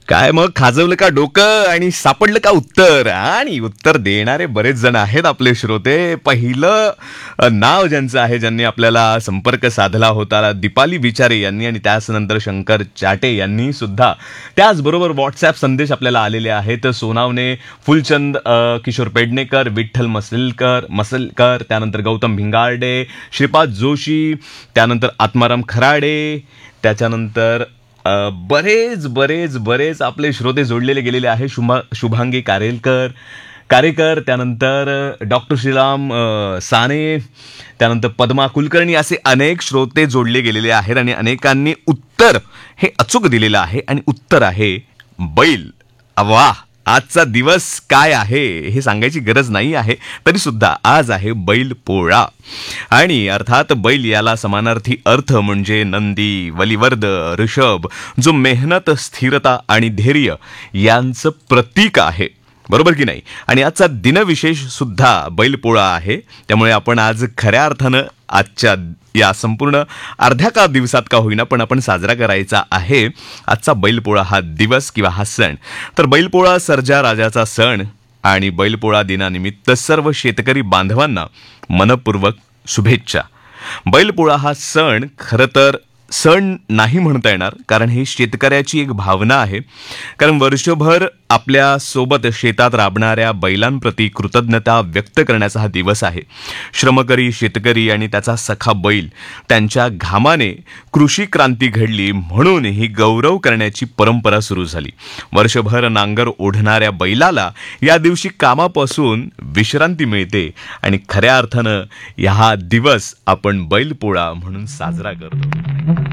काय मग खाजवलं का डोकं आणि सापडलं का उत्तर? आणि उत्तर देणारे बरेच जण आहेत आपले श्रोते. पहिलं नाव ज्यांचं आहे, ज्यांनी आपल्याला संपर्क साधला होता, दीपाली विचारे यांनी, आणि त्याचनंतर शंकर चाटे यांनी सुद्धा. त्याचबरोबर व्हॉट्सॲप संदेश आपल्याला आलेले आहेत. सोनावणे, फुलचंद, किशोर पेडणेकर, विठ्ठल मसलकर, त्यानंतर गौतम भिंगारडे, श्रीपाद जोशी, त्यानंतर आत्माराम खराडे, त्याच्यानंतर बरेच बरेच बरेच आपले श्रोते जोडलेले गेलेले आहे. शुभांगी कारेकर, त्यानंतर डॉक्टर श्रीराम साने, त्यानंतर पद्मा कुलकर्णी, असे अनेक श्रोते जोडले गेलेले आहेत आणि अनेकांनी उत्तर हे अचूक दिलेलं आहे आणि उत्तर आहे बैल. वाह! आजचा दिवस काय आहे हे सांगायची गरज नाही आहे, तरी सुद्धा आज आहे बैल पोळा. आणि अर्थात बैल याला समानार्थी अर्थ म्हणजे नंदी, वलिवर्द, ऋषभ, जो मेहनत, स्थिरता आणि धैर्य यांचं प्रतीक आहे. बरोबर की नाही? आणि आजचा दिनविशेष सुद्धा बैलपोळा आहे. त्यामुळे आपण आज खऱ्या अर्थानं आजच्या या संपूर्ण अर्ध्या का दिवसात का होईना, पण आपण साजरा करायचा आहे आजचा बैलपोळा हा दिवस किंवा हा सण. तर बैलपोळा सर्जा राजाचा सण, आणि बैलपोळा दिनानिमित्त सर्व शेतकरी बांधवांना मनपूर्वक शुभेच्छा. बैलपोळा हा सण खरं तर सण नाही म्हणता येणार, कारण ही शेतकऱ्याची एक भावना आहे. कारण वर्षभर आपल्या सोबत शेतात राबणाऱ्या बैलांप्रती कृतज्ञता व्यक्त करण्याचा हा दिवस आहे. श्रमकरी शेतकरी आणि त्याचा सखा बैल, त्यांच्या घामाने कृषी क्रांती घडली म्हणून ही गौरव करण्याची परंपरा सुरू झाली. वर्षभर नांगर ओढणाऱ्या बैलाला या दिवशी कामापासून विश्रांती मिळते आणि खऱ्या अर्थानं हा दिवस आपण बैलपोळा म्हणून साजरा करतो.